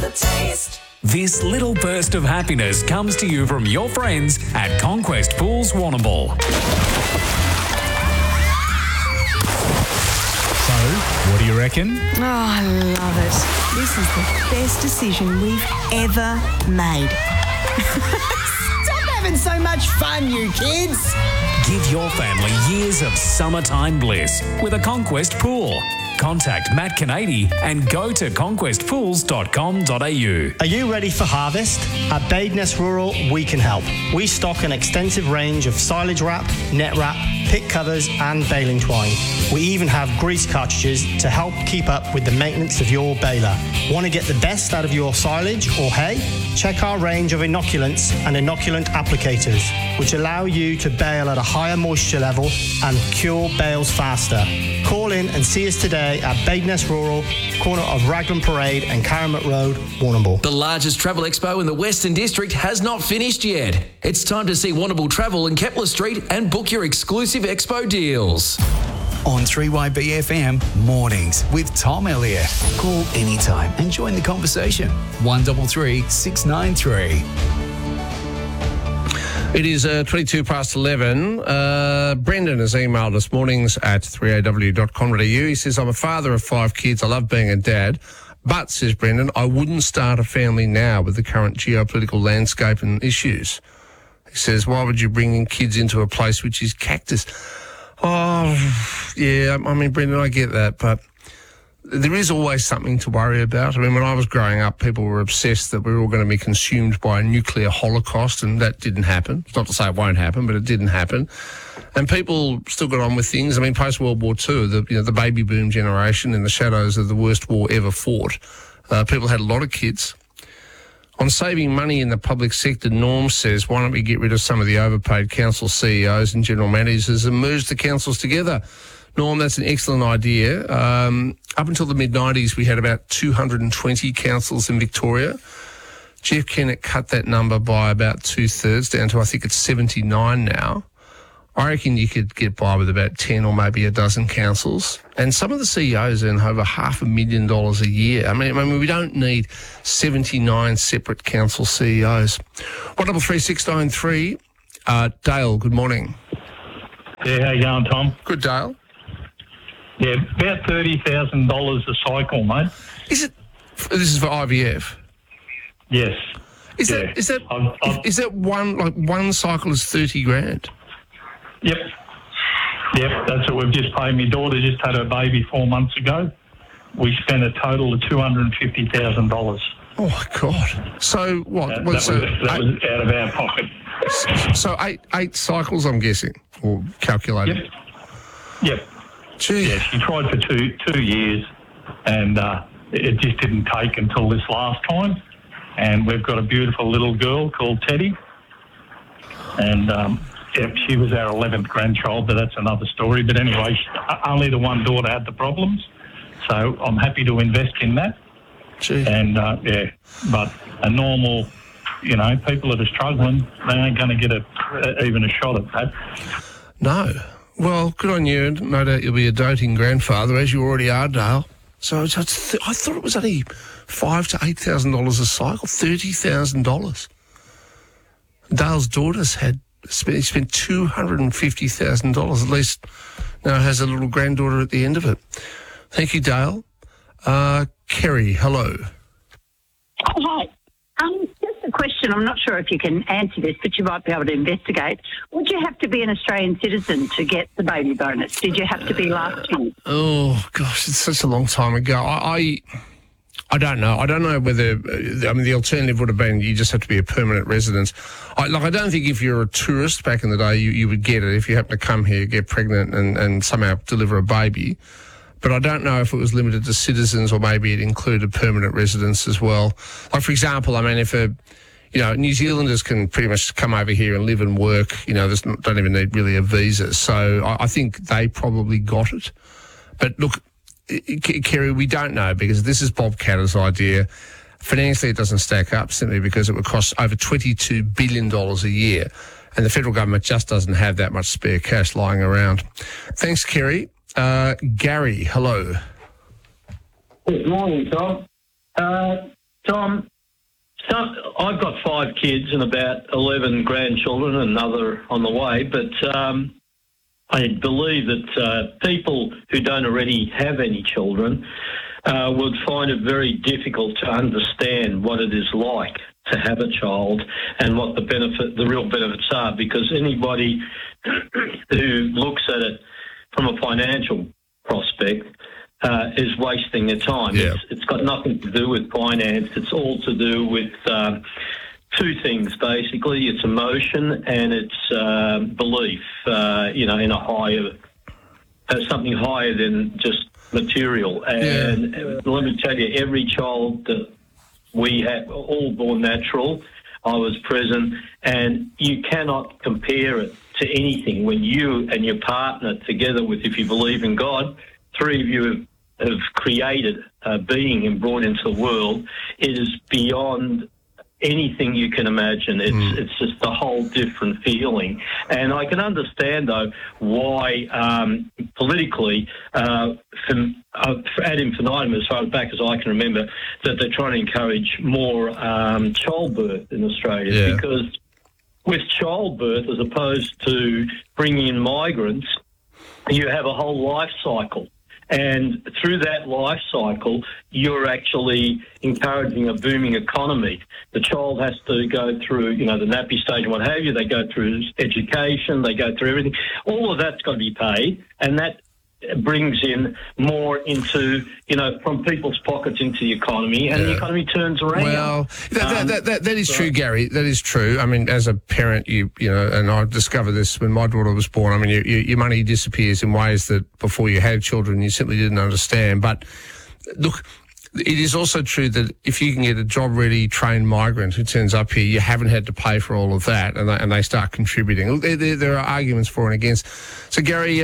the taste. This little burst of happiness comes to you from your friends at Conquest Pools Warrnambool. So, what do you reckon? Oh, I love it. This is the best decision we've ever made. Stop having so much fun, you kids. Give your family years of summertime bliss with a Conquest pool. Contact Matt Canady and go to conquestpools.com.au. Are you ready for harvest? At Badeness Rural, we can help. We stock an extensive range of silage wrap, net wrap, pick covers and baling twine. We even have grease cartridges to help keep up with the maintenance of your baler. Want to get the best out of your silage or hay? Check our range of inoculants and inoculant applicators, which allow you to bale at a higher moisture level and cure bales faster. Call in and see us today at Badeness Rural, corner of Raglan Parade and Caramel Road, Warrnambool. The largest travel expo in the Western District has not finished yet. It's time to see Warrnambool Travel in Kepler Street and book your exclusive expo deals. On 3YBFM Mornings with Tom Elliott. Call anytime and join the conversation. 133 693. It is 22 past 11. Brendan has emailed us mornings@3aw.com.au. He says, I'm a father of 5 kids. I love being a dad. But, says Brendan, I wouldn't start a family now with the current geopolitical landscape and issues. He says, why would you bring in kids into a place which is cactus? Oh, yeah, I mean, Brendan, I get that, but there is always something to worry about. I mean, when I was growing up, people were obsessed that we were all going to be consumed by a nuclear holocaust, and that didn't happen. It's not to say it won't happen, but it didn't happen. And people still got on with things. I mean, post-World War II, the baby boom generation in the shadows of the worst war ever fought, people had a lot of kids. On saving money in the public sector, Norm says, why don't we get rid of some of the overpaid council CEOs and general managers and merge the councils together? Norm, that's an excellent idea. Up until the mid-90s, we had about 220 councils in Victoria. Jeff Kennett cut that number by about 2/3 down to, I think it's 79 now. I reckon you could get by with about 10 or maybe a dozen councils. And some of the CEOs earn over $500,000 a year. I mean, we don't need 79 separate council CEOs. 133 693. Dale, good morning. Yeah, how you going, Tom? Good, Dale. Yeah, about $30,000 a cycle, mate. Is it? This is for IVF. Yes. Is that one cycle is 30 grand? Yep. That's what we've just paid. My daughter just had her baby 4 months ago. We spent a total of $250,000. Oh my God! So what? That was out of our pocket. So eight cycles, I'm guessing, or calculating. Yep. Gee. Yeah, she tried for two years, and it just didn't take until this last time. And we've got a beautiful little girl called Teddy, and she was our 11th grandchild, but that's another story. But anyway, only the one daughter had the problems, so I'm happy to invest in that. Gee. And but a normal, people that are struggling, they ain't going to get even a shot at that. No. Well, good on you. No doubt you'll be a doting grandfather, as you already are, Dale. So I thought it was only $5,000 to $8,000 a cycle, $30,000. Dale's daughter's spent $250,000. At least now has a little granddaughter at the end of it. Thank you, Dale. Kerry, hello. Oh, hi. Just a question. I'm not sure if you can answer this, but you might be able to investigate. Would you have to be an Australian citizen to get the baby bonus? Did you have to be last time? Oh, gosh, it's such a long time ago. I don't know. I don't know whether, the alternative would have been you just have to be a permanent resident. I don't think if you're a tourist back in the day, you would get it if you happen to come here, get pregnant and somehow deliver a baby. But I don't know if it was limited to citizens or maybe it included permanent residents as well. Like, for example, if New Zealanders can pretty much come over here and live and work, don't even need really a visa. So I think they probably got it. But look, Kerry, we don't know because this is Bob Katter's idea. Financially, it doesn't stack up simply because it would cost over $22 billion a year. And the federal government just doesn't have that much spare cash lying around. Thanks, Kerry. Gary, hello. Good morning, Tom. Tom, I've got 5 kids and about 11 grandchildren, and another on the way, but I believe that people who don't already have any children would find it very difficult to understand what it is like to have a child and what the real benefits are, because anybody who looks at it from a financial prospect is wasting their time. Yeah. It's got nothing to do with finance. It's all to do with 2 things, basically. It's emotion and it's belief, in a higher, something higher than just material. And let me tell you, every child that we have, all born natural, I was present, and you cannot compare it to anything. When you and your partner, together with, if you believe in God, 3 of you have created a being and brought into the world, it is beyond anything you can imagine. It's just a whole different feeling. And I can understand, though, why politically, ad infinitum, as far back as I can remember, that they're trying to encourage more childbirth in Australia, because with childbirth, as opposed to bringing in migrants, you have a whole life cycle. And through that life cycle, you're actually encouraging a booming economy. The child has to go through, the nappy stage and what have you. They go through education. They go through everything. All of that's got to be paid, and that brings in more into, from people's pockets into the economy, and the economy turns around. Well, that is true, Gary. That is true. I mean, as a parent, and I discovered this when my daughter was born. I mean, your money disappears in ways that before you had children you simply didn't understand. But look, it is also true that if you can get a job-ready, trained migrant who turns up here, you haven't had to pay for all of that, and they start contributing. Look, there are arguments for and against. So, Gary,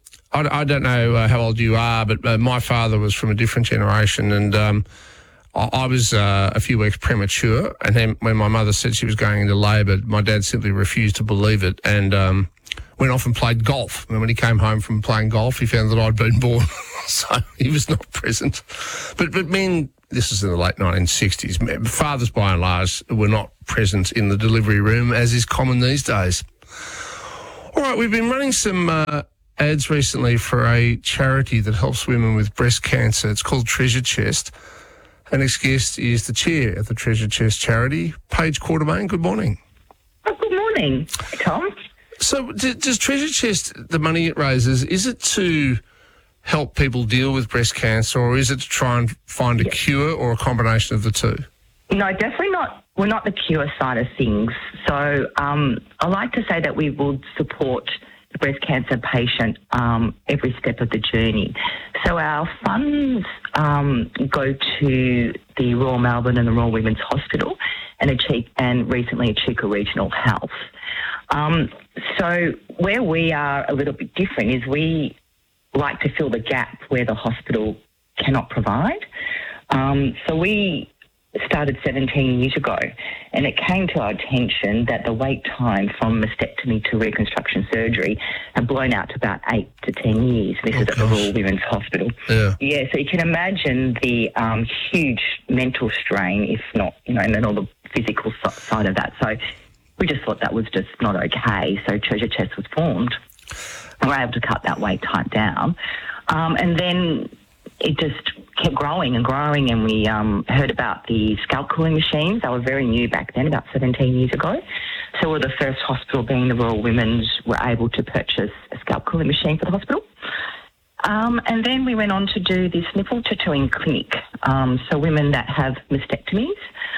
I don't know how old you are, but my father was from a different generation, and I was a few weeks premature. And then when my mother said she was going into labour, my dad simply refused to believe it and went off and played golf. And when he came home from playing golf, he found that I'd been born, so he was not present. But men, this is in the late 1960s, fathers by and large were not present in the delivery room, as is common these days. All right, we've been running some ads recently for a charity that helps women with breast cancer. It's called Treasure Chest. Our next guest is the chair of the Treasure Chest charity, Paige Quartermain. Good morning. Oh, good morning, Tom. So does Treasure Chest, the money it raises, is it to help people deal with breast cancer, or is it to try and find a cure, or a combination of the two? No, definitely not. We're not the cure side of things. So I like to say that we will support the breast cancer patient every step of the journey. So our funds go to the Royal Melbourne and the Royal Women's Hospital and recently Echuca Regional Health. So where we are a little bit different is we like to fill the gap where the hospital cannot provide. So we started 17 years ago, and it came to our attention that the wait time from mastectomy to reconstruction surgery had blown out to about 8 to 10 years. This is at the Royal Women's Hospital. Yeah, so you can imagine the huge mental strain, if not, and then all the physical side of that. So we just thought that was just not okay. So Treasure Chest was formed, and we were able to cut that wait time down. And then it just kept growing and growing, and we heard about the scalp cooling machines. They were very new back then, about 17 years ago. So we're the first hospital, being the Royal Women's, were able to purchase a scalp cooling machine for the hospital. And then we went on to do this nipple tattooing clinic. So women that have mastectomies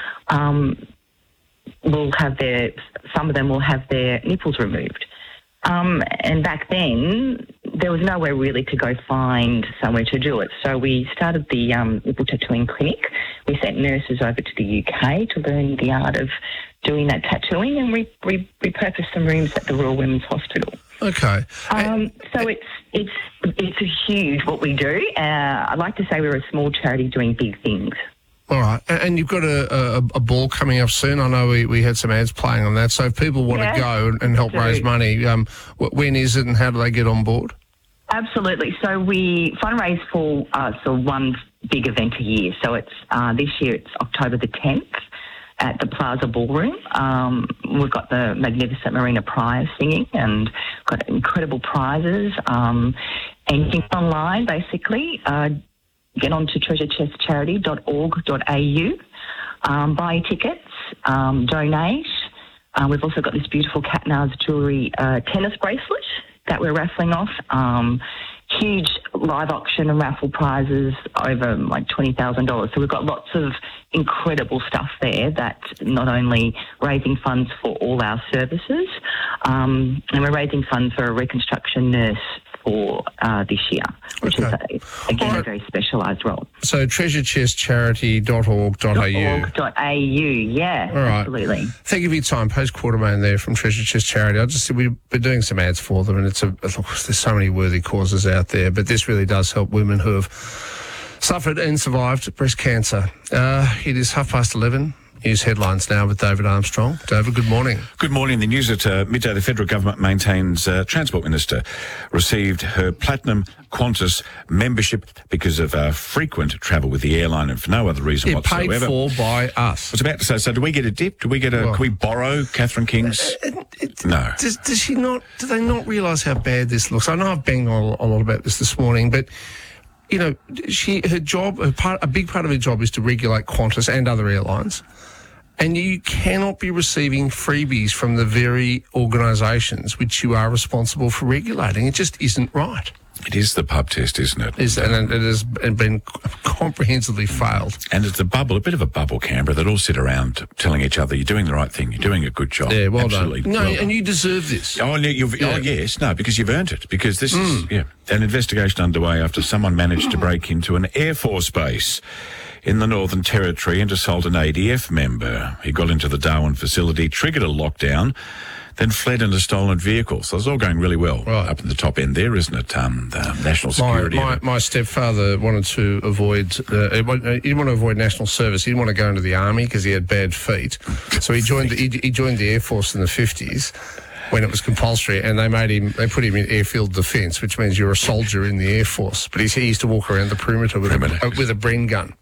some of them will have their nipples removed. And back then, there was nowhere really to go find somewhere to do it. So we started the nipple tattooing clinic. We sent nurses over to the UK to learn the art of doing that tattooing, and we repurposed some rooms at the Royal Women's Hospital. Okay. So it's huge what we do. I'd like to say we're a small charity doing big things. All right. And you've got a ball coming up soon. I know we had some ads playing on that. So if people want to go and help raise money, when is it and how do they get on board? Absolutely. So we fundraise for one big event a year. So it's this year it's October the 10th at the Plaza Ballroom. We've got the magnificent Marina Prior singing and got incredible prizes. And you can go online, basically. Get on to treasurechestcharity.org.au, buy tickets, donate. We've also got this beautiful Cat Nars Jewellery tennis bracelet that we're raffling off. Huge live auction and raffle prizes over like $20,000. So we've got lots of incredible stuff there that not only raising funds for all our services, and we're raising funds for a reconstruction nurse for this year, which is, again, a very specialised role. So treasurechestcharity.org.au. .org.au, yeah, all right. Absolutely. Thank you for your time. Post Quartermain there from Treasure Chest Charity. I just said we've been doing some ads for them, and look, there's so many worthy causes out there, but this really does help women who have suffered and survived breast cancer. It is 11:30. News headlines now with David Armstrong. David, good morning. Good morning. The news at midday. The federal government maintains Transport Minister received her Platinum Qantas membership because of frequent travel with the airline and for no other reason whatsoever. Paid for by us. I was about to say, so do we get a dip? Do we get can we borrow Catherine King's? No. Does she not? Do they not realise how bad this looks? I know I've banged on a lot about this morning, but you know, her job, a big part of her job is to regulate Qantas and other airlines. And you cannot be receiving freebies from the very organisations which you are responsible for regulating. It just isn't right. It is the pub test, isn't it? And it has been comprehensively failed. And it's a bit of a bubble, Canberra, that all sit around telling each other, you're doing the right thing, you're doing a good job. Yeah, well Absolutely. done. No, well done. And you deserve this. Oh, yes, no, because you've earned it. Because this is an investigation underway after someone managed to break into an Air Force base in the Northern Territory and assault an ADF member. He got into the Darwin facility, triggered a lockdown, then fled in a stolen vehicle. So it's all going really well up at the top end there, isn't it? The national security. My stepfather wanted to avoid, he didn't want to avoid national service. He didn't want to go into the army because he had bad feet. So he joined the Air Force in the 50s. When it was compulsory, and they put him in airfield defence, which means you're a soldier in the Air Force. But he used to walk around the perimeter with a Bren gun.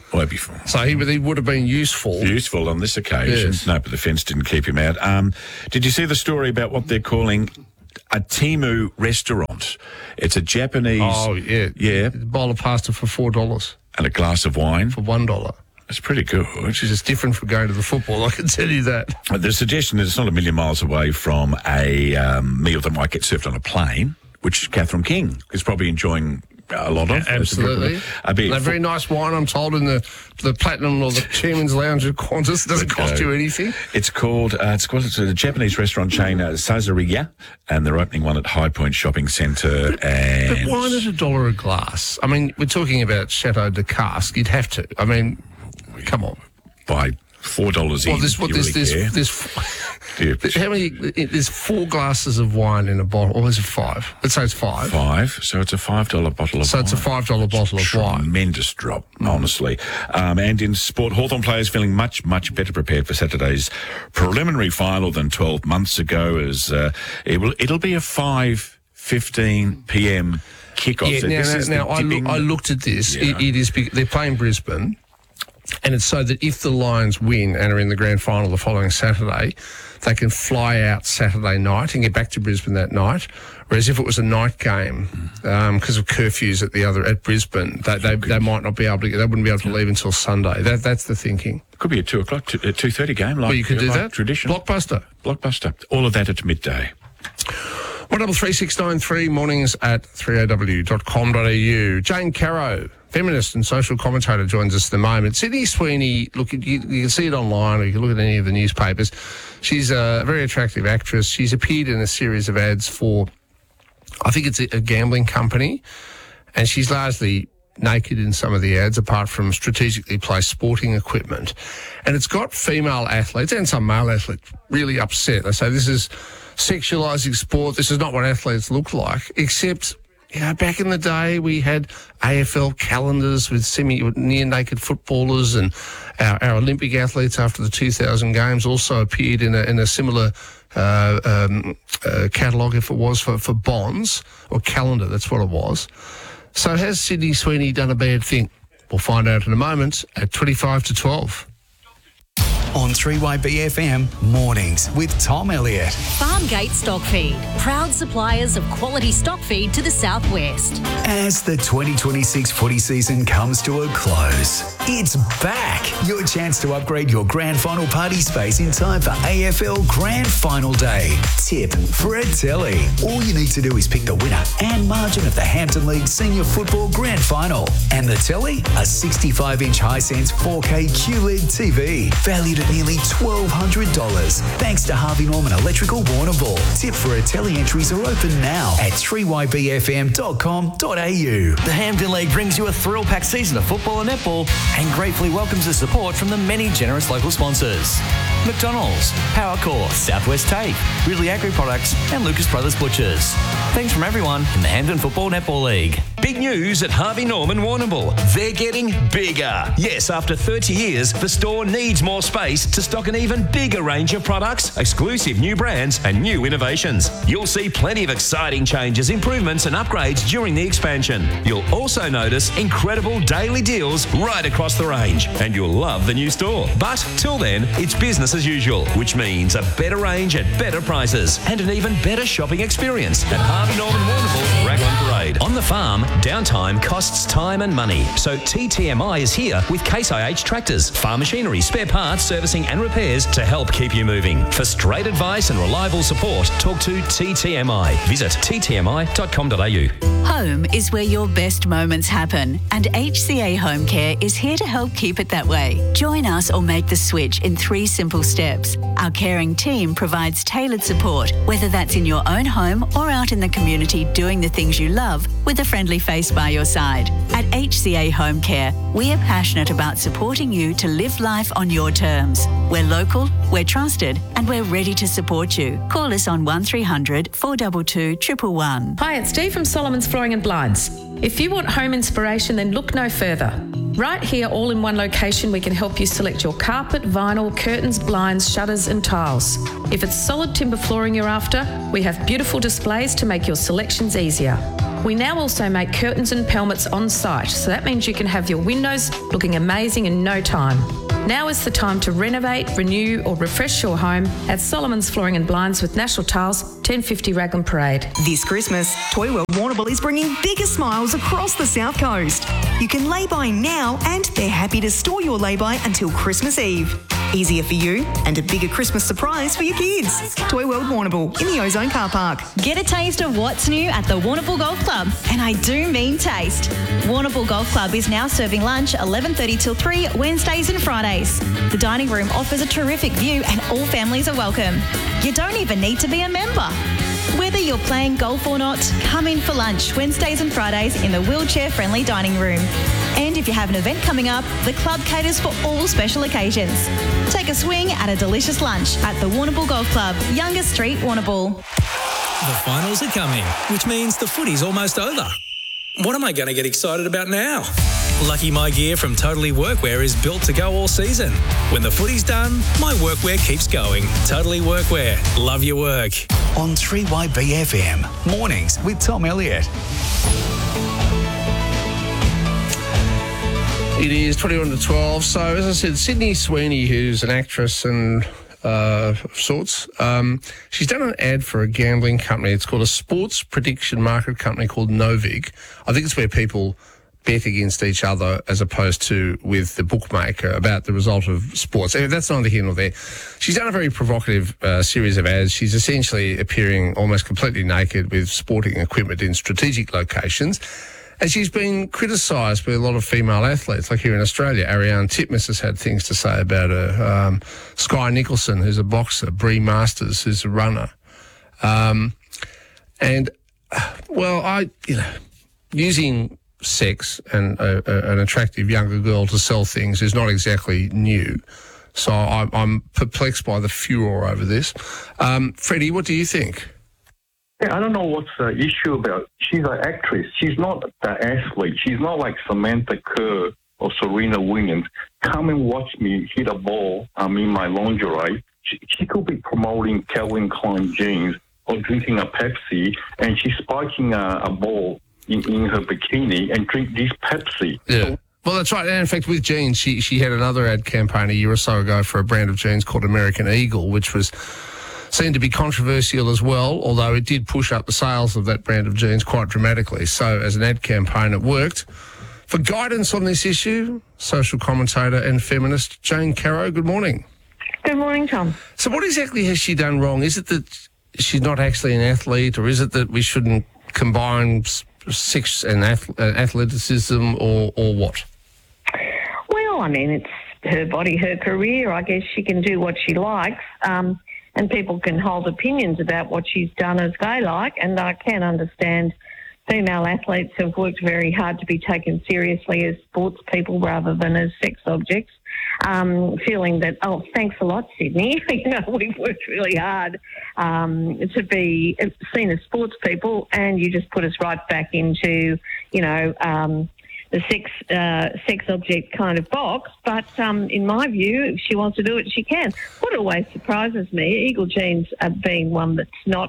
So he would have been useful. Useful on this occasion. Yes. No, but the fence didn't keep him out. Did you see the story about what they're calling a Temu restaurant? It's a Japanese... Oh, yeah. Yeah. A bowl of pasta for $4. And a glass of wine. For $1. It's pretty good. Which is just different from going to the football, I can tell you that. The suggestion is it's not a million miles away from a meal that might get served on a plane, which Catherine King is probably enjoying a lot of. Absolutely. A very nice wine, I'm told, in the Platinum or the Chairman's Lounge at Qantas. It doesn't cost you anything. It's called it's a Japanese restaurant chain, Saizeriya, and they're opening one at High Point Shopping Centre. But wine at $1 a glass. I mean, we're talking about Chateau de Casque. You'd have to. I mean, come on. By $4 each. How many? There's 4 glasses of wine in a bottle, or is it 5? Let's say it's 5. 5. So it's a $5 bottle of wine. So it's a $5 bottle of wine. Tremendous drop, honestly. And in sport, Hawthorn players feeling much, much better prepared for Saturday's preliminary final than 12 months ago, as it'll be a 5:15 p.m. kickoff. Yeah, I looked at this. Yeah. It is they're playing Brisbane. And it's so that if the Lions win and are in the grand final the following Saturday, they can fly out Saturday night and get back to Brisbane that night. Whereas if it was a night game, because of curfews at Brisbane, they might not be able to. They wouldn't be able to leave until Sunday. That's the thinking. Could be a 2 o'clock, 2:30 game. Well, you could do that. Tradition. Blockbuster. All of that at midday. 133693 mornings at 3aw.com.au. Jane Caro, feminist and social commentator, joins us at the moment. Sydney Sweeney, look, you can see it online, or you can look at any of the newspapers. She's a very attractive actress. She's appeared in a series of ads for, I think it's a gambling company, and she's largely naked in some of the ads, apart from strategically placed sporting equipment. And it's got female athletes and some male athletes really upset. They say this is sexualising sport. This is not what athletes look like, except... back in the day, we had AFL calendars with near-naked footballers, and our Olympic athletes after the 2000 Games also appeared in a similar catalogue, if it was, for bonds, or calendar, that's what it was. So has Sydney Sweeney done a bad thing? We'll find out in a moment at 25 to 12. On 3YBFM Mornings with Tom Elliott. Farmgate Stock Feed, proud suppliers of quality stock feed to the southwest. As the 2026 footy season comes to a close, it's back. Your chance to upgrade your grand final party space in time for AFL Grand Final Day. Tip for a telly. All you need to do is pick the winner and margin of the Hampton League Senior Football Grand Final. And the telly? A 65-inch Hisense 4K QLED TV, valued at nearly $1,200. Thanks to Harvey Norman Electrical Warrnambool. Tip for a telly entries are open now at 3ybfm.com.au. The Hampton League brings you a thrill-packed season of football and netball and gratefully welcomes the support from the many generous local sponsors. McDonald's, Powercore, Southwest Tape, Ridley Agri Products and Lucas Brothers Butchers. Thanks from everyone in the Hampton Football Netball League. Big news at Harvey Norman Warrnambool. They're getting bigger. Yes, after 30 years, the store needs more space to stock an even bigger range of products, exclusive new brands and new innovations. You'll see plenty of exciting changes, improvements and upgrades during the expansion. You'll also notice incredible daily deals right across the range, and you'll love the new store. But till then, it's business as usual, which means a better range at better prices and an even better shopping experience at Harvey Norman Warrnambool Raglan Parade. On the farm, downtime costs time and money, so TTMI is here with Case IH tractors, farm machinery, spare parts, servicing and repairs to help keep you moving. For straight advice and reliable support, talk to TTMI. Visit ttmi.com.au. Home is where your best moments happen, and HCA Home Care is here to help keep it that way. Join us or make the switch in 3 simple steps. Our caring team provides tailored support, whether that's in your own home or out in the community doing the things you love with a friendly face by your side. At HCA Home Care, we are passionate about supporting you to live life on your terms. We're local, we're trusted, and we're ready to support you. Call us on 1300 422 111. Hi, it's Dee from Solomon's Flooring and Blinds. If you want home inspiration, then look no further. Right here, all in one location, we can help you select your carpet, vinyl, curtains, blinds, shutters and tiles. If it's solid timber flooring you're after, we have beautiful displays to make your selections easier. We now also make curtains and pelmets on site, so that means you can have your windows looking amazing in no time. Now is the time to renovate, renew or refresh your home at Solomon's Flooring and Blinds with National Tiles, 1050 Raglan Parade. This Christmas, Toy World Warrnambool is bringing bigger smiles across the South Coast. You can lay-by now and they're happy to store your lay-by until Christmas Eve. Easier for you and a bigger Christmas surprise for your kids. Toy World Warrnambool in the Ozone Car Park. Get a taste of what's new at the Warrnambool Golf Club. And I do mean taste. Warrnambool Golf Club is now serving lunch 11:30 till 3 Wednesdays and Fridays. The dining room offers a terrific view and all families are welcome. You don't even need to be a member. Whether you're playing golf or not, come in for lunch Wednesdays and Fridays in the wheelchair-friendly dining room. And if you have an event coming up, the club caters for all special occasions. Take a swing at a delicious lunch at the Warrnambool Golf Club, Youngers Street, Warrnambool. The finals are coming, which means the footy's almost over. What am I going to get excited about now? Lucky My Gear from Totally Workwear is built to go all season. When the footy's done, my workwear keeps going. Totally Workwear. Love your work. On 3YBFM Mornings with Tom Elliott. It is 21 to 12. So, as I said, Sydney Sweeney, who's an actress and of sorts, she's done an ad for a gambling company. It's called a sports prediction market company called Novig. I think it's where people bet against each other as opposed to with the bookmaker about the result of sports. Anyway, that's neither here nor there. She's done a very provocative series of ads. She's essentially appearing almost completely naked with sporting equipment in strategic locations. And she's been criticised by a lot of female athletes, like here in Australia. Ariane Titmus has had things to say about her. Sky Nicholson, who's a boxer. Brie Masters, who's a runner. Using sex and an attractive younger girl to sell things is not exactly new. So I'm perplexed by the furor over this. Freddie, what do you think? Yeah, I don't know what's the issue about. She's an actress. She's not the athlete. She's not like Samantha Kerr or Serena Williams. Come and watch me hit a ball. I'm in my lingerie. She could be promoting Calvin Klein jeans or drinking a Pepsi, and she's spiking a ball in her bikini and drink this Pepsi. Yeah. Well, that's right. And in fact, with jeans, she had another ad campaign a year or so ago for a brand of jeans called American Eagle, which was seen to be controversial as well, although it did push up the sales of that brand of jeans quite dramatically. So as an ad campaign, it worked. For guidance on this issue, social commentator and feminist Jane Caro, good morning. Good morning, Tom. So what exactly has she done wrong? Is it that she's not actually an athlete, or is it that we shouldn't combine sex and athleticism, or what? Well, I mean, it's her body, her career. I guess she can do what she likes, and people can hold opinions about what she's done as they like, and I can understand female athletes have worked very hard to be taken seriously as sports people rather than as sex objects, feeling that, oh, thanks a lot, Sydney. We've worked really hard to be seen as sports people, and you just put us right back into, the sex object kind of box. But in my view, if she wants to do it, she can. What always surprises me, Eagle Jeans being one that's not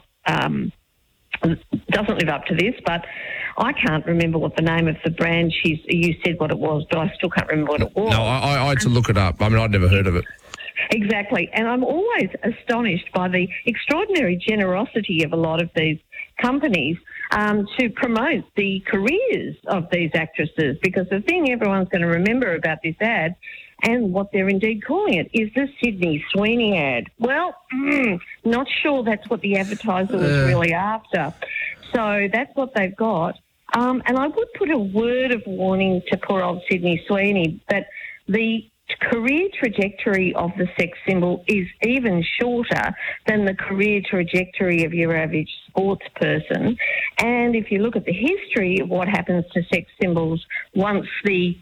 doesn't live up to this, but I can't remember what the name of the brand you said what it was, but I still can't remember what it was. No, I had to look it up. I mean, I'd never heard of it. Exactly. And I'm always astonished by the extraordinary generosity of a lot of these companies to promote the careers of these actresses, because the thing everyone's going to remember about this ad, and what they're indeed calling it, is the Sydney Sweeney ad. Well, not sure that's what the advertiser was really after. So that's what they've got. And I would put a word of warning to poor old Sydney Sweeney that the career trajectory of the sex symbol is even shorter than the career trajectory of your average sports person. And if you look at the history of what happens to sex symbols once the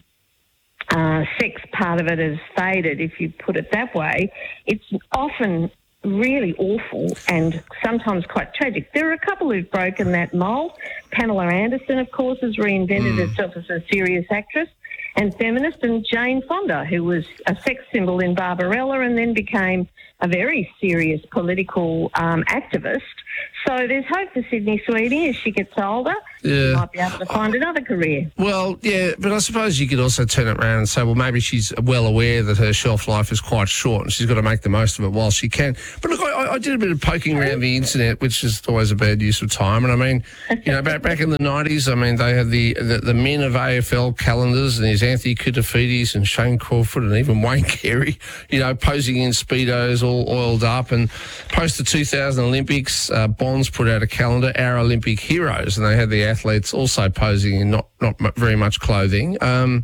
sex part of it has faded, if you put it that way, it's often really awful and sometimes quite tragic. There are a couple who've broken that mould. Pamela Anderson, of course, has reinvented herself as a serious actress and feminist, and Jane Fonda, who was a sex symbol in Barbarella and then became a very serious political activist. So there's hope for Sydney Sweeney as she gets older. Yeah. She might be able to find another career. Well, yeah, but I suppose you could also turn it around and say, well, maybe she's well aware that her shelf life is quite short and she's got to make the most of it while she can. But look, I did a bit of poking around the internet, which is always a bad use of time. And I mean, back in the 90s, I mean, they had the men of AFL calendars, and there's Anthony Koutafidis and Shane Crawford and even Wayne Carey, posing in Speedos all oiled up. And post the 2000 Olympics, Bonds put out a calendar, Our Olympic Heroes, and they had the athletes also posing in not very much clothing.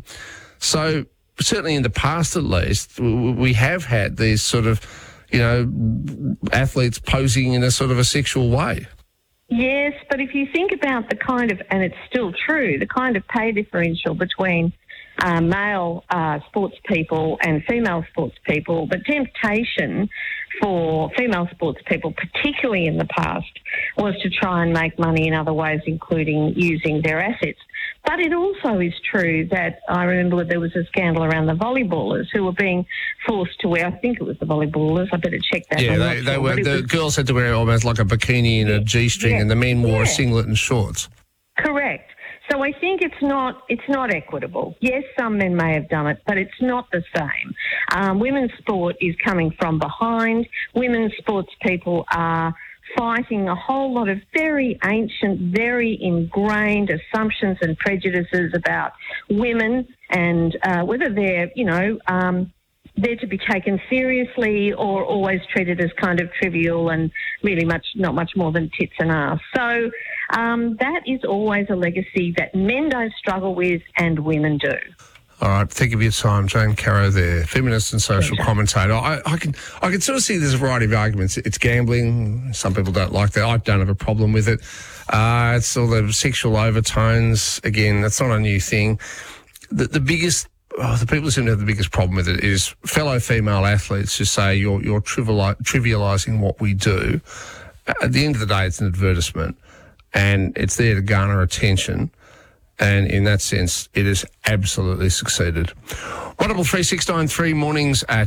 So certainly in the past, at least, we have had these sort of, athletes posing in a sort of a sexual way. Yes, but if you think about the kind of, and it's still true, the kind of pay differential between male sports people and female sports people, the temptation for female sports people, particularly in the past, was to try and make money in other ways, including using their assets. But it also is true that I remember there was a scandal around the volleyballers who were being forced to wear, I think it was the volleyballers, I better check that. Yeah, the girls had to wear almost like a bikini and a G-string, and the men wore a singlet and shorts. Correct. So I think it's not equitable. Yes, some men may have done it, but it's not the same. Women's sport is coming from behind. Women's sports people are fighting a whole lot of very ancient, very ingrained assumptions and prejudices about women and whether they're, they're to be taken seriously or always treated as kind of trivial and really not much more than tits and ass. So that is always a legacy that men don't struggle with and women do. All right, think of your time, Jane Caro there, feminist and social commentator. I can sort of see there's a variety of arguments. It's gambling. Some people don't like that. I don't have a problem with it. It's all the sexual overtones. Again, that's not a new thing. The people who seem to have the biggest problem with it is fellow female athletes who say you're trivialising what we do. At the end of the day, it's an advertisement, and it's there to garner attention. And in that sense, it has absolutely succeeded. 133 mornings at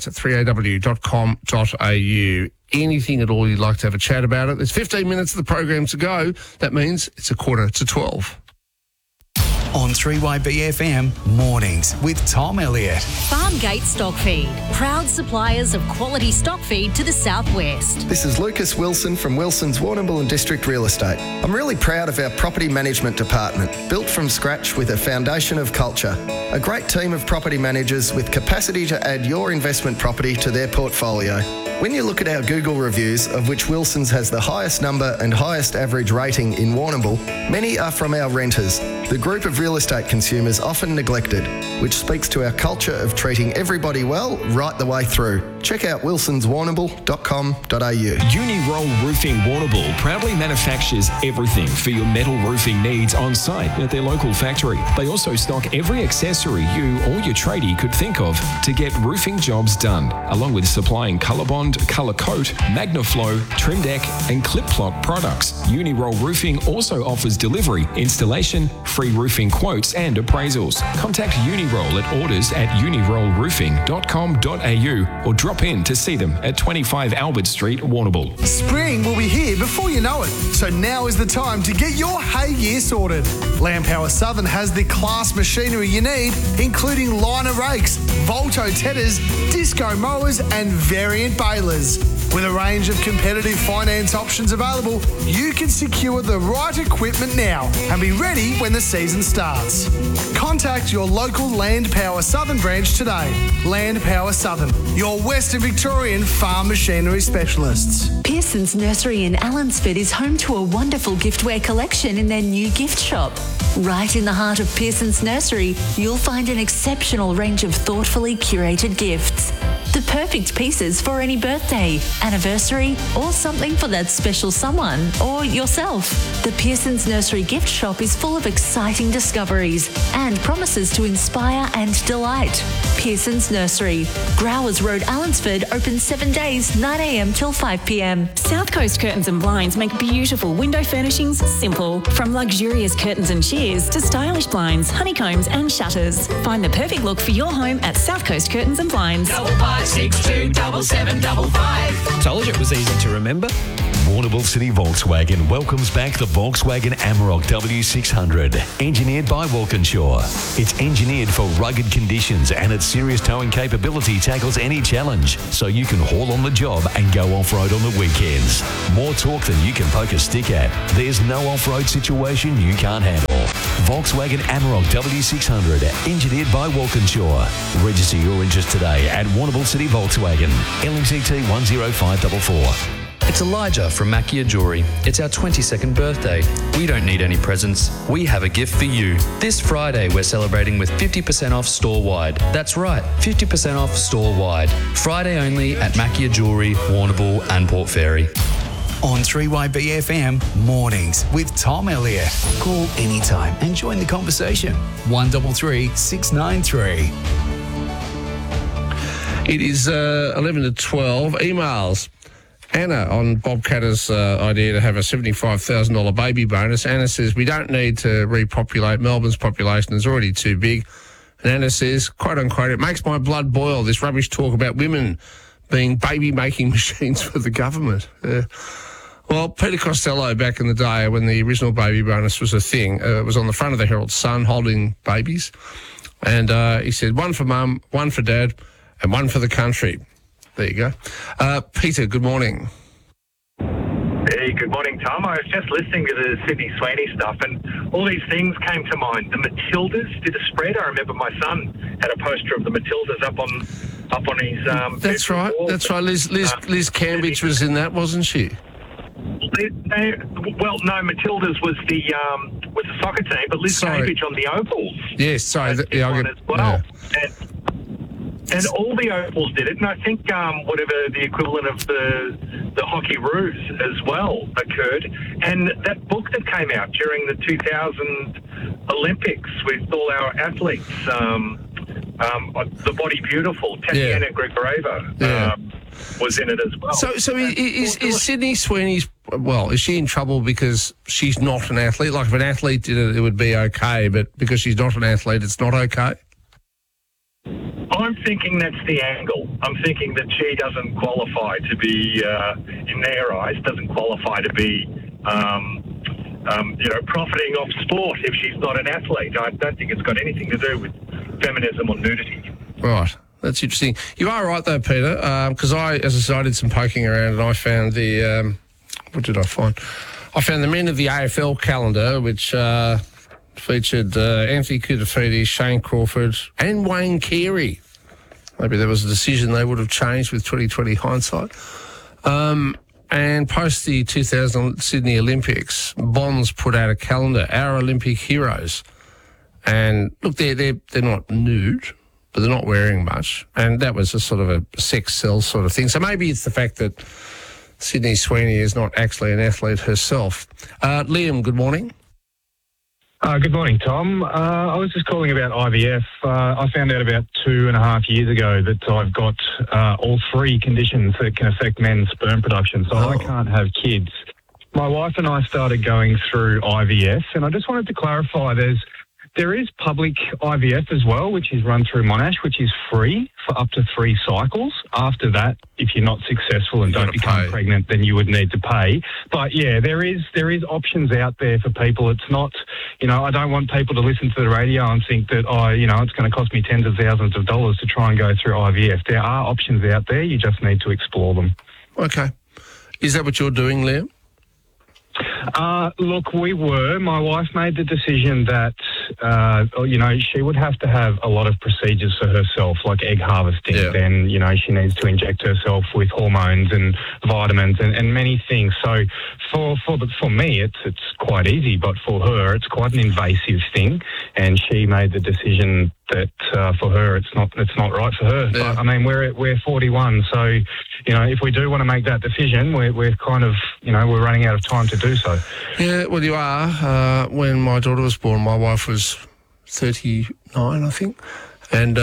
3aw.com.au. Anything at all you'd like to have a chat about it? There's 15 minutes of the program to go. That means it's 11:45. On 3YBFM Mornings with Tom Elliott. Farmgate Stock Feed, proud suppliers of quality stock feed to the southwest. This is Lucas Wilson from Wilson's Warrnambool and District Real Estate. I'm really proud of our property management department, built from scratch with a foundation of culture. A great team of property managers with capacity to add your investment property to their portfolio. When you look at our Google reviews, of which Wilson's has the highest number and highest average rating in Warrnambool, many are from our renters, the group of real estate consumers often neglected, which speaks to our culture of treating everybody well right the way through. Check out wilsonswarrnambool.com.au. Uniroll Roofing Warrnambool proudly manufactures everything for your metal roofing needs on site at their local factory. They also stock every accessory you or your tradie could think of to get roofing jobs done, along with supplying Colorbond, Colour Coat, Magnaflow, Trim Deck and Clip Clock products. Uniroll Roofing also offers delivery, installation, free roofing quotes and appraisals. Contact Uniroll at orders@unirollroofing.com.au or drop in to see them at 25 Albert Street, Warrnambool. Spring will be here before you know it, so now is the time to get your hay gear sorted. Land Power Southern has the class machinery you need, including liner rakes, Volto tedders, disco mowers and variant balers. With a range of competitive finance options available, you can secure the right equipment now and be ready when the season starts. Contact your local Land Power Southern branch today. Land Power Southern, your Western Victorian farm machinery specialists. Pearson's Nursery in Allensford is home to a wonderful giftware collection in their new gift shop. Right in the heart of Pearson's Nursery, you'll find an exceptional range of thoughtfully curated gifts. The perfect pieces for any birthday, anniversary, or something for that special someone or yourself. The Pearson's Nursery gift shop is full of exciting discoveries and promises to inspire and delight. Pearson's Nursery, Growers Road, Allensford, open 7 days, 9 a.m. till 5 p.m. South Coast Curtains and Blinds make beautiful window furnishings simple. From luxurious curtains and shears to stylish blinds, honeycombs and shutters. Find the perfect look for your home at South Coast Curtains and Blinds. 562 7755. Told you it was easy to remember. Warrnambool City Volkswagen welcomes back the Volkswagen Amarok W600, engineered by Walkinshaw. It's engineered for rugged conditions and its serious towing capability tackles any challenge, so you can haul on the job and go off-road on the weekends. More torque than you can poke a stick at. There's no off-road situation you can't handle. Volkswagen Amarok W600, engineered by Walkinshaw. Register your interest today at Warrnambool City Volkswagen, LMCT 10544. It's Elijah from Mackia Jewelry. It's our 22nd birthday. We don't need any presents. We have a gift for you. This Friday, we're celebrating with 50% off store-wide. That's right, 50% off store-wide. Friday only at Mackia Jewelry, Warrnambool and Port Fairy. On 3YBFM Mornings with Tom Elliott. Call anytime and join the conversation. 133 693. It is 11 to 12. Emails. Anna on Bob Catter's idea to have a $75,000 baby bonus. Anna says, we don't need to repopulate. Melbourne's population is already too big. And Anna says, quote unquote, it makes my blood boil, this rubbish talk about women being baby-making machines for the government. Well, Peter Costello, back in the day when the original baby bonus was a thing, was on the front of the Herald Sun holding babies. And he said, one for mum, one for dad, and one for the country. There you go. Peter, good morning. Hey, good morning, Tom. I was just listening to the Sydney Sweeney stuff and all these things came to mind. The Matildas did a spread. I remember my son had a poster of the Matildas up on his... That's right. wall. That's right. Liz Cambridge was in that, wasn't she? Well, no, Matildas was the soccer team, but Liz Cambridge on the Ovals. Yes, sorry. As well. Yeah. And all the Ovals did it, and I think whatever the equivalent of the Hockey Roos as well occurred. And that book that came out during the 2000 Olympics with all our athletes, The Body Beautiful, Tatiana Grigoreva was in it as well. So is Sydney Sweeney's, well, is she in trouble because she's not an athlete? Like if an athlete did it, it would be okay, but because she's not an athlete, it's not okay? I'm thinking that's the angle. I'm thinking that she doesn't qualify to be, in their eyes, doesn't qualify to be profiting off sport if she's not an athlete. I don't think it's got anything to do with feminism or nudity. Right. That's interesting. You are right, though, Peter, because I did some poking around and I found the... what did I find? I found the men of the AFL calendar, which featured Anthony Koutafidis, Shane Crawford and Wayne Carey. Maybe there was a decision they would have changed with 2020 hindsight. And post the 2000 Sydney Olympics, Bonds put out a calendar, Our Olympic Heroes. And look, they're not nude, but they're not wearing much. And that was a sort of a sex sell sort of thing. So maybe it's the fact that Sydney Sweeney is not actually an athlete herself. Liam, good morning. Good morning, Tom. I was just calling about IVF. I found out about 2.5 years ago that I've got all 3 conditions that can affect men's sperm production, so I can't have kids. My wife and I started going through IVF, and I just wanted to clarify there is public IVF as well, which is run through Monash, which is free for up to 3 cycles. After that, if you're not successful and don't become pregnant, then you would need to pay. But yeah, there is options out there for people. It's not, I don't want people to listen to the radio and think that, it's going to cost me tens of thousands of dollars to try and go through IVF. There are options out there. You just need to explore them. Okay. Is that what you're doing, Liam? Look, we were. My wife made the decision that, she would have to have a lot of procedures for herself, like egg harvesting. Yeah. Then, she needs to inject herself with hormones and vitamins and many things. So for me, it's quite easy, but for her, it's quite an invasive thing. And she made the decision that for her, it's not right for her. Yeah. But, I mean, we're 41, so if we do want to make that decision, we're kind of we're running out of time to do so. Yeah, well, you are. When my daughter was born, my wife was 39, I think, and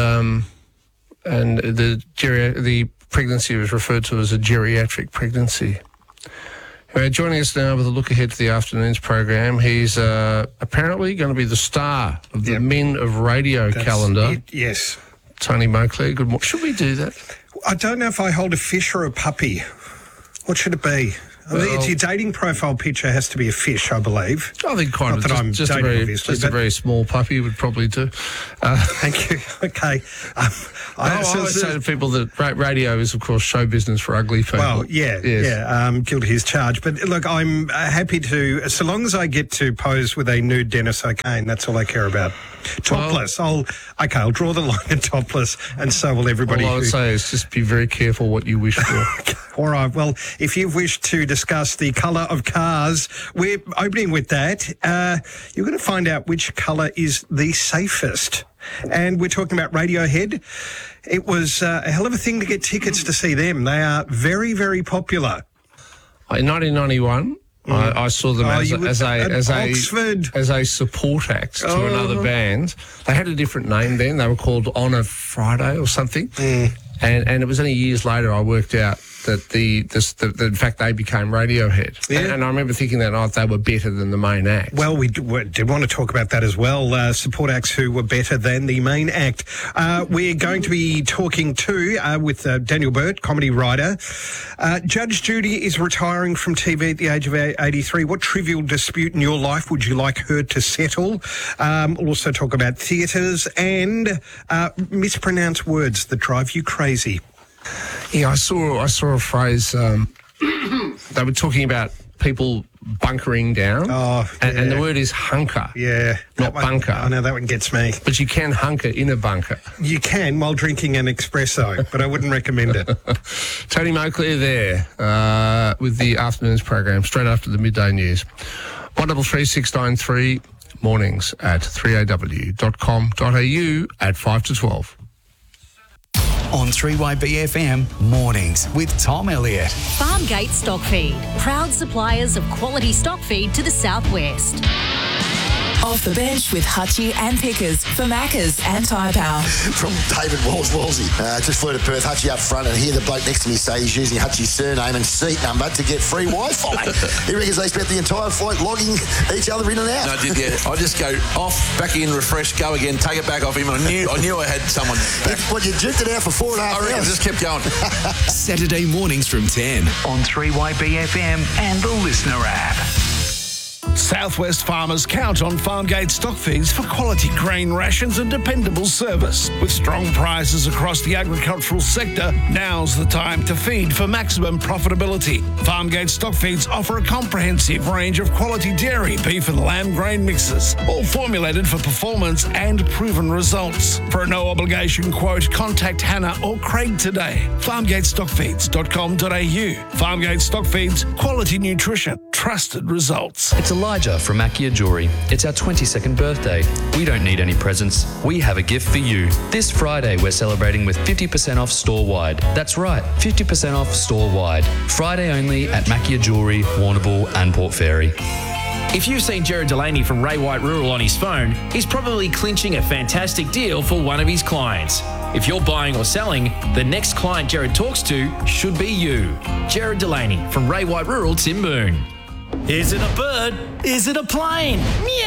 the pregnancy was referred to as a geriatric pregnancy. Joining us now with a look ahead to the afternoon's program, he's apparently going to be the star of the Men of Radio calendar. Yes. Tony Moakley, good morning. Should we do that? I don't know if I hold a fish or a puppy. What should it be? It's your dating profile picture has to be a fish, I believe. I think just a very small puppy would probably do. Thank you. Okay. I always say to people that radio is, of course, show business for ugly people. Well, guilty as charged. But look, I'm happy to, so long as I get to pose with a nude Dennis O'Kane, that's all I care about. Topless. I'll draw the line at topless, and so will everybody. All I would say is just be very careful what you wish for. All right. Well, if you wish to discuss the colour of cars, we're opening with that. You're going to find out which colour is the safest. And we're talking about Radiohead. It was a hell of a thing to get tickets to see them. They are very, very popular. In 1991... I saw them as a support act to another band. They had a different name then. They were called On a Friday or something. And it was only years later I worked out that in fact they became Radiohead. Yeah. And I remember thinking that night they were better than the main act. Well, we did want to talk about that as well. Support acts who were better than the main act. We're going to be talking with Daniel Burt, comedy writer. Judge Judy is retiring from TV at the age of 83. What trivial dispute in your life would you like her to settle? We'll also talk about theatres and mispronounced words that drive you crazy. Yeah, I saw a phrase. They were talking about people bunkering down. And the word is hunker. Yeah. Not bunker. I know that one gets me. But you can hunker in a bunker. You can while drinking an espresso, but I wouldn't recommend it. Tony Moakley there with the afternoon's program straight after the midday news. 133693 mornings at 3aw.com.au at 5 to 12. On 3YBFM, mornings with Tom Elliott. Farmgate Stock Feed, proud suppliers of quality stock feed to the southwest. Off the bench with Hutchie and Pickers for Maccas and Tyre Power. From David Wolsey. Just flew to Perth, Hutchie up front, and hear the bloke next to me say he's using Hutchie's surname and seat number to get free Wi-Fi. He reckons they spent the entire flight logging each other in and out. No, I did, yeah. I just go off, back in, refresh, go again, take it back off him. I knew I had someone back. You juked it out for 4.5 hours. I just kept going. Saturday mornings from 10 on 3YBFM and the Listener app. Southwest farmers count on Farmgate Stock Feeds for quality grain rations and dependable service. With strong prices across the agricultural sector, now's the time to feed for maximum profitability. Farmgate Stock Feeds offer a comprehensive range of quality dairy, beef and lamb grain mixes, all formulated for performance and proven results. For a no-obligation quote, contact Hannah or Craig today. FarmgateStockFeeds.com.au. Farmgate Stock Feeds, quality nutrition, trusted results. It's Elijah from Macchia Jewelry. It's our 22nd birthday. We don't need any presents. We have a gift for you. This Friday, we're celebrating with 50% off store-wide. That's right, 50% off store-wide. Friday only at Macchia Jewelry, Warrnambool and Port Fairy. If you've seen Jared Delaney from Ray White Rural on his phone, he's probably clinching a fantastic deal for one of his clients. If you're buying or selling, the next client Jared talks to should be you. Jared Delaney from Ray White Rural, Timboon. Is it a bird? Is it a plane?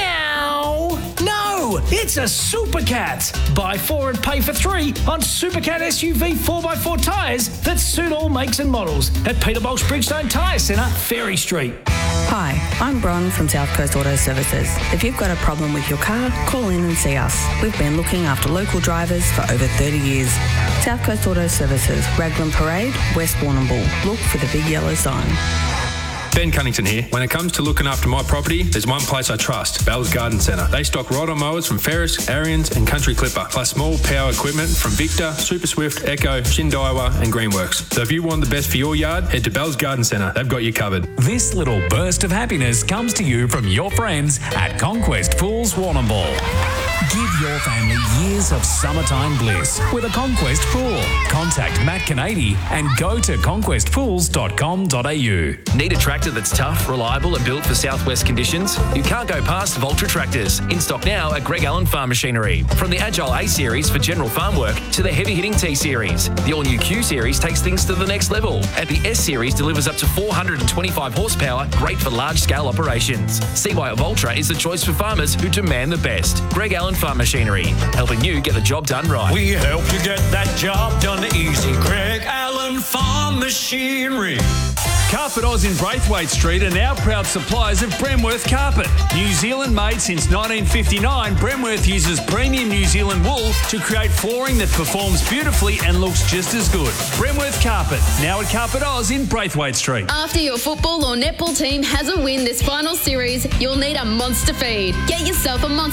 Meow! No, it's a Supercat. Buy 4 and pay for 3 on Supercat SUV 4x4 tyres that suit all makes and models at Peterbolt's Bridgestone Tyre Centre, Ferry Street. Hi, I'm Bron from South Coast Auto Services. If you've got a problem with your car, call in and see us. We've been looking after local drivers for over 30 years. South Coast Auto Services, Raglan Parade, West Warrnambool. Look for the big yellow sign. Ben Cunnington here. When it comes to looking after my property, there's one place I trust, Bell's Garden Centre. They stock ride-on mowers from Ferris, Arians and Country Clipper, plus small power equipment from Victor, Super Swift, Echo, Shindaiwa and Greenworks. So if you want the best for your yard, head to Bell's Garden Centre. They've got you covered. This little burst of happiness comes to you from your friends at Conquest Pools Warrnambool. Give your family years of summertime bliss with a Conquest pool. Contact Matt Canady and go to conquestpools.com.au. Need a tractor that's tough, reliable and built for southwest conditions? You can't go past Voltra tractors. In stock now at Greg Allen Farm Machinery. From the Agile A Series for general farm work to the heavy-hitting T Series. The all-new Q Series takes things to the next level. And the S Series delivers up to 425 horsepower, great for large-scale operations. See why Voltra is the choice for farmers who demand the best. Greg Allen Farm Machinery, helping you get the job done right. We help you get that job done easy. Greg Allen Farm Machinery. Carpet Oz in Braithwaite Street are now proud suppliers of Bremworth Carpet. New Zealand made since 1959, Bremworth uses premium New Zealand wool to create flooring that performs beautifully and looks just as good. Bremworth Carpet, now at Carpet Oz in Braithwaite Street. After your football or netball team has a win this final series, you'll need a monster feed. Get yourself a monster